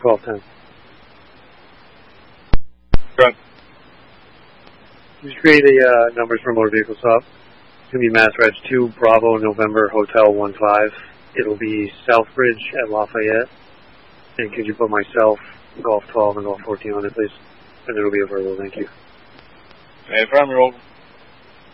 Golf 10. Good. Just create a numbers for motor vehicle stop. It's going to be Mass Reg 2, Bravo, November, Hotel 15. It'll be Southbridge at Lafayette. And could you put myself, Golf 12, and Golf 14 on it, please? And it'll be a verbal, thank you. Affirmative.